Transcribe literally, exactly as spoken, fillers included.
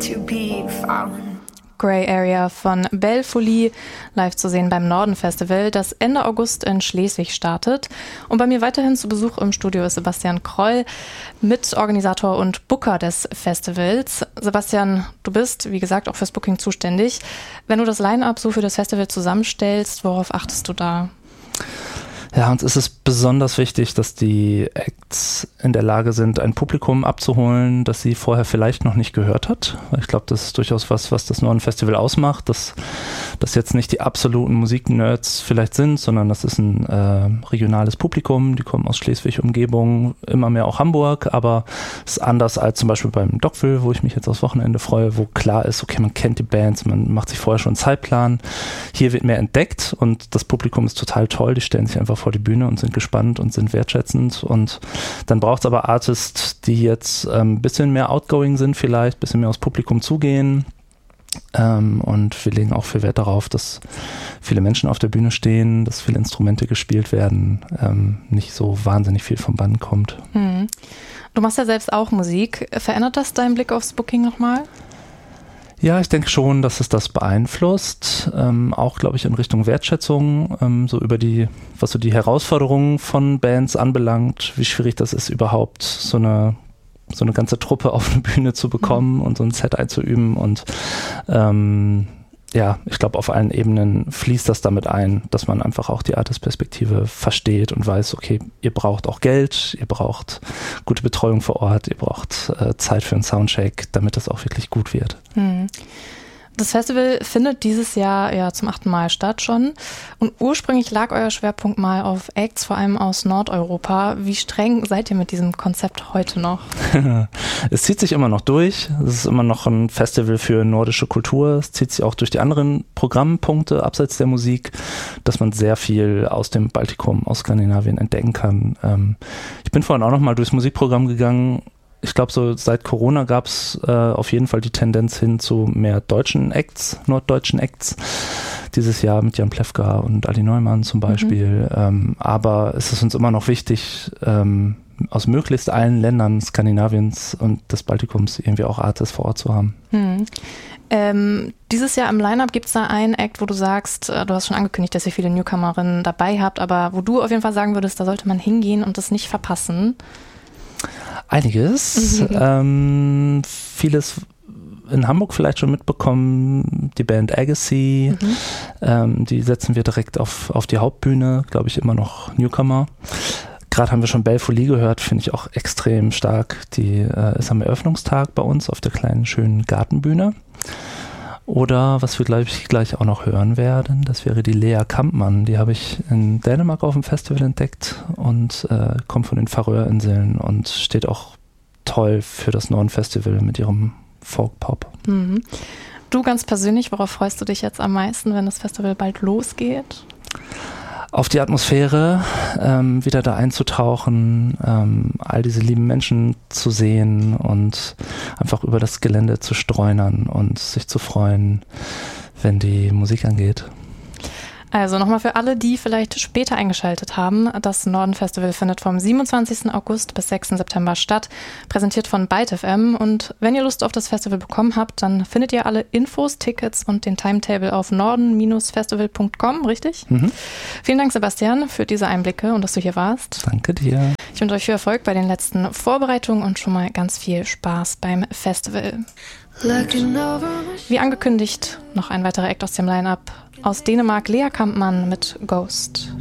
to be found. Grey Area von Belfolie, live zu sehen beim Norden Festival, das Ende August in Schleswig startet. Und bei mir weiterhin zu Besuch im Studio ist Sebastian Kroll, Mitorganisator und Booker des Festivals. Sebastian, du bist, wie gesagt, auch fürs Booking zuständig. Wenn du das Line-Up so für das Festival zusammenstellst, worauf achtest du da? Ja, uns ist es besonders wichtig, dass die Acts in der Lage sind, ein Publikum abzuholen, das sie vorher vielleicht noch nicht gehört hat. Ich glaube, das ist durchaus was, was das Norden-Festival ausmacht, dass das jetzt nicht die absoluten Musiknerds vielleicht sind, sondern das ist ein äh, regionales Publikum, die kommen aus Schleswig, Umgebung, immer mehr auch Hamburg, aber es ist anders als zum Beispiel beim Dockville, wo ich mich jetzt aufs Wochenende freue, wo klar ist, okay, man kennt die Bands, man macht sich vorher schon einen Zeitplan. Hier wird mehr entdeckt und das Publikum ist total toll, die stellen sich einfach vor die Bühne und sind gespannt und sind wertschätzend, und dann braucht es aber Artists, die jetzt ein ähm, bisschen mehr outgoing sind vielleicht, ein bisschen mehr aufs Publikum zugehen, ähm, und wir legen auch viel Wert darauf, dass viele Menschen auf der Bühne stehen, dass viele Instrumente gespielt werden, ähm, nicht so wahnsinnig viel vom Band kommt. Hm. Du machst ja selbst auch Musik. Verändert das deinen Blick aufs Booking nochmal? Ja, ich denke schon, dass es das beeinflusst, ähm, auch, glaube ich, in Richtung Wertschätzung, ähm, so über die, was so die Herausforderungen von Bands anbelangt, wie schwierig das ist, überhaupt so eine, so eine ganze Truppe auf eine Bühne zu bekommen und so ein Set einzuüben, und ähm, ja, ich glaube, auf allen Ebenen fließt das damit ein, dass man einfach auch die Artist-Perspektive versteht und weiß, okay, ihr braucht auch Geld, ihr braucht gute Betreuung vor Ort, ihr braucht äh, Zeit für einen Soundcheck, damit das auch wirklich gut wird. Hm. Das Festival findet dieses Jahr ja zum achten Mal statt schon, und ursprünglich lag euer Schwerpunkt mal auf Acts, vor allem aus Nordeuropa. Wie streng seid ihr mit diesem Konzept heute noch? Es zieht sich immer noch durch. Es ist immer noch ein Festival für nordische Kultur. Es zieht sich auch durch die anderen Programmpunkte abseits der Musik, dass man sehr viel aus dem Baltikum, aus Skandinavien entdecken kann. Ähm, ich bin vorhin auch noch mal durchs Musikprogramm gegangen. Ich glaube, so seit Corona gab es äh, auf jeden Fall die Tendenz hin zu mehr deutschen Acts, norddeutschen Acts. Dieses Jahr mit Jan Plewka und Ali Neumann zum Beispiel. Mhm. Ähm, aber es ist uns immer noch wichtig, ähm, aus möglichst allen Ländern Skandinaviens und des Baltikums irgendwie auch Artists vor Ort zu haben. Mhm. Ähm, dieses Jahr im Line-Up gibt es da einen Act, wo du sagst, äh, du hast schon angekündigt, dass ihr viele Newcomerinnen dabei habt, aber wo du auf jeden Fall sagen würdest, da sollte man hingehen und das nicht verpassen. Einiges. Mhm. Ähm, vieles in Hamburg vielleicht schon mitbekommen. Die Band Agassi, mhm. ähm, die setzen wir direkt auf, auf die Hauptbühne, glaube ich, immer noch Newcomer. Gerade haben wir schon Belfolie gehört, finde ich auch extrem stark. Die äh, ist am Eröffnungstag bei uns auf der kleinen, schönen Gartenbühne. Oder was wir, glaube ich, gleich auch noch hören werden, das wäre die Lea Kampmann. Die habe ich in Dänemark auf dem Festival entdeckt und äh, kommt von den Färöerinseln und steht auch toll für das Norden-Festival mit ihrem Folk-Pop. Mhm. Du ganz persönlich, worauf freust du dich jetzt am meisten, wenn das Festival bald losgeht? Auf die Atmosphäre, ähm, wieder da einzutauchen, ähm, all diese lieben Menschen zu sehen und einfach über das Gelände zu streunern und sich zu freuen, wenn die Musik angeht. Also nochmal für alle, die vielleicht später eingeschaltet haben, das Norden-Festival findet vom siebenundzwanzigsten August bis sechsten September statt, präsentiert von Byte F M. Und wenn ihr Lust auf das Festival bekommen habt, dann findet ihr alle Infos, Tickets und den Timetable auf norden Festival punkt com, richtig? Mhm. Vielen Dank, Sebastian, für diese Einblicke und dass du hier warst. Danke dir. Ich wünsche euch viel Erfolg bei den letzten Vorbereitungen und schon mal ganz viel Spaß beim Festival. Wie angekündigt, noch ein weiterer Act aus dem Line-Up. Aus Dänemark Lea Kampmann mit Ghost.